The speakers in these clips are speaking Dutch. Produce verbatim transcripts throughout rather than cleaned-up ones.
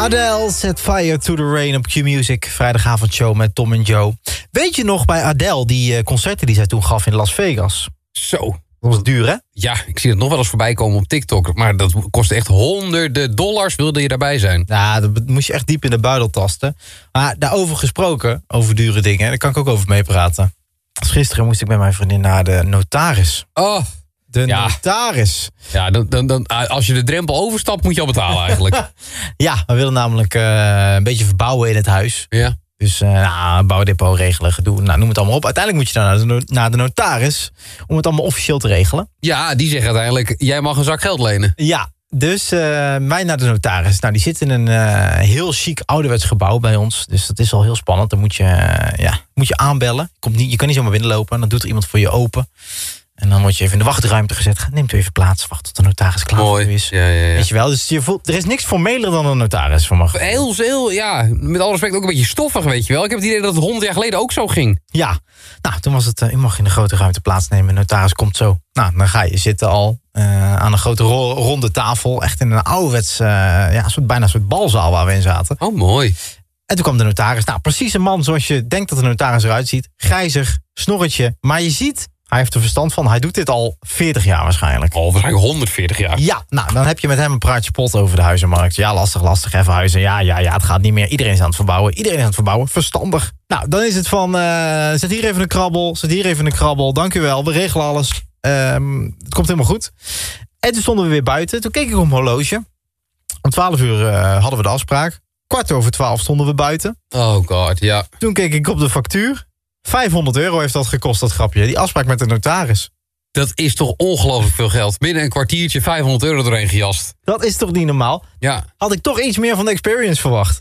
Adele, Set Fire to the Rain op Q-Music. Vrijdagavondshow met Tom en Joe. Weet je nog bij Adele, die uh, concerten die zij toen gaf in Las Vegas? Zo. Dat was duur, hè? Ja, ik zie het nog wel eens voorbij komen op TikTok. Maar dat kostte echt honderden dollars, wilde je daarbij zijn. Ja, dat moest je echt diep in de buidel tasten. Maar daarover gesproken, over dure dingen, daar kan ik ook over meepraten. Gisteren moest ik met mijn vriendin naar de notaris. Oh, De ja. notaris. Ja, dan, dan, dan, als je de drempel overstapt, moet je al betalen eigenlijk. Ja, we willen namelijk uh, een beetje verbouwen in het huis. Ja. Dus uh, nou, bouwdepot regelen, gedoe, nou, noem het allemaal op. Uiteindelijk moet je dan naar de, naar de notaris om het allemaal officieel te regelen. Ja, die zeggen uiteindelijk, jij mag een zak geld lenen. Ja, dus uh, wij naar de notaris. Nou, die zit in een uh, heel chic ouderwets gebouw bij ons. Dus dat is al heel spannend. Dan moet je, uh, ja, moet je aanbellen. Je, komt niet, je kan niet zomaar binnenlopen. Dan doet er iemand voor je open. En dan word je even in de wachtruimte gezet. Neemt u even plaats. Wacht tot de notaris klaar voor u is. Ja, ja, ja. Weet je wel, dus je voelt, er is niks formeler dan een notaris voor mag. Heel, heel, ja, met alle respect ook een beetje stoffig, weet je wel. Ik heb het idee dat het honderd jaar geleden ook zo ging. Ja, nou, toen was het, uh, u mag in de grote ruimte plaatsnemen. De notaris komt zo. Nou, dan ga je zitten al uh, aan een grote ro- ronde tafel. Echt in een ouderwets, uh, ja, een soort, bijna een soort balzaal waar we in zaten. Oh, mooi. En toen kwam de notaris. Nou, precies een man zoals je denkt dat de notaris eruit ziet. Grijzig, snorretje. Maar je ziet, hij heeft er verstand van. Hij doet dit al veertig jaar waarschijnlijk. Al waarschijnlijk honderdveertig jaar. Ja, nou, dan heb je met hem een praatje pot over de huizenmarkt. Ja, lastig, lastig, even huizen. Ja, ja, ja, het gaat niet meer. Iedereen is aan het verbouwen. Iedereen is aan het verbouwen. Verstandig. Nou, dan is het van, uh, zet hier even een krabbel. Zet hier even een krabbel. Dank u wel. We regelen alles. Um, het komt helemaal goed. En toen stonden we weer buiten. Toen keek ik op mijn horloge. Om twaalf uur uh, hadden we de afspraak. Kwart over twaalf stonden we buiten. Oh god, ja. Toen keek ik op de factuur. vijfhonderd euro heeft dat gekost, dat grapje. Die afspraak met de notaris. Dat is toch ongelooflijk veel geld. Binnen een kwartiertje vijfhonderd euro doorheen gejast. Dat is toch niet normaal? Ja. Had ik toch iets meer van de experience verwacht.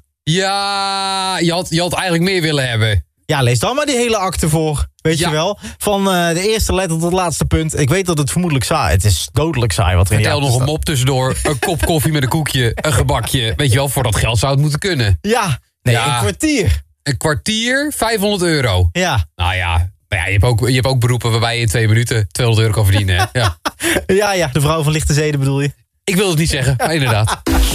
Ja, je had, je had eigenlijk meer willen hebben. Ja, lees dan maar die hele akte voor. Weet Ja. je wel? Van uh, de eerste letter tot het laatste punt. Ik weet dat het vermoedelijk saai is. Het is dodelijk saai wat er in die Vertel akte nog een staat. mop tussendoor. Een kop koffie met een koekje. Een gebakje. Weet je wel, voor dat geld zou het moeten kunnen. Ja, nee, Ja. een kwartier. Een kwartier, vijfhonderd euro. Ja. Nou ja, maar ja je, hebt ook, je hebt ook beroepen waarbij je in twee minuten tweehonderd euro kan verdienen. Hè? Ja. Ja, ja, de vrouw van lichte zeden bedoel je? Ik wil het niet zeggen, maar inderdaad.